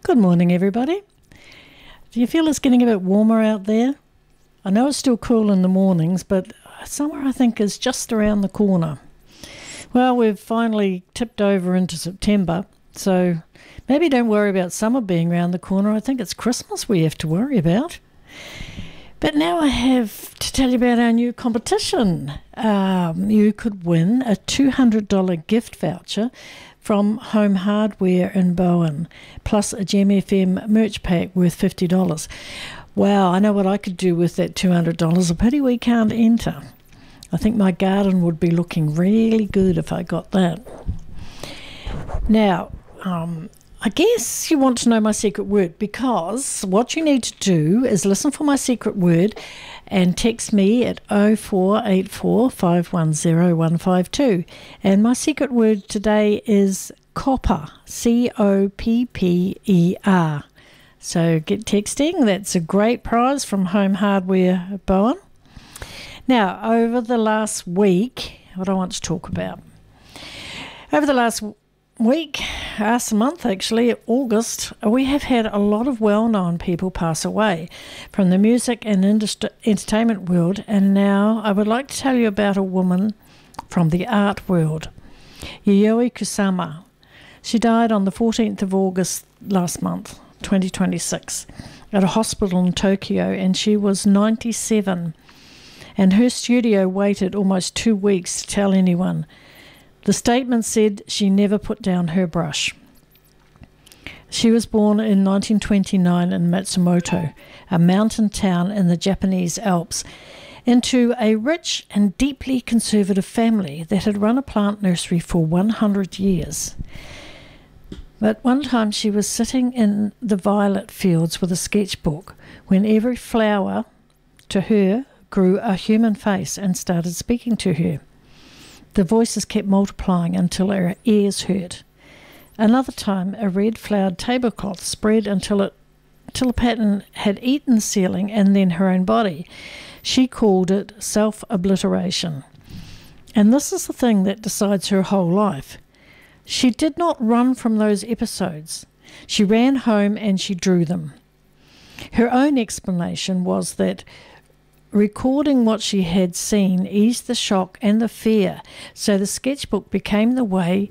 Good morning, everybody. Do you feel it's getting a bit warmer out there? I know it's still cool in the mornings, but summer, I think, is just around the corner. Well, we've finally tipped over into September, so maybe don't worry about summer being around the corner. I think it's Christmas we have to worry about. But now I have to tell you about our new competition. You could win a $200 gift voucher from Home Hardware in Bowen, plus a Gem FM merch pack worth $50. Wow, I know what I could do with that $200. A pity we can't enter. I think my garden would be looking really good if I got that. Now, I guess you want to know my secret word, because what you need to do is listen for my secret word and text me at 0484 510 152. And my secret word today is copper, COPPER. So get texting. That's a great prize from Home Hardware Bowen. Now, over the last week, what I want to talk about. Over the last month actually, August, we have had a lot of well-known people pass away from the music and entertainment world, and now I would like to tell you about a woman from the art world, Yayoi Kusama. She died on the 14th of August last month, 2026, at a hospital in Tokyo, and she was 97, and her studio waited almost 2 weeks to tell anyone. The statement said she never put down her brush. She was born in 1929 in Matsumoto, a mountain town in the Japanese Alps, into a rich and deeply conservative family that had run a plant nursery for 100 years. But one time she was sitting in the violet fields with a sketchbook when every flower, to her, grew a human face and started speaking to her. The voices kept multiplying until her ears hurt. Another time, a red-flowered tablecloth spread until a pattern had eaten the ceiling and then her own body. She called it self-obliteration. And this is the thing that decides her whole life. She did not run from those episodes. She ran home and she drew them. Her own explanation was that recording what she had seen eased the shock and the fear, so the sketchbook became the way